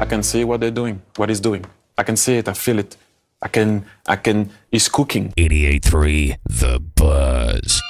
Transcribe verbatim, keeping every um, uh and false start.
can see what they're doing, what he's doing. I can see it, I feel it. I can, I can, he's cooking. eighty-eight point three The Buzz.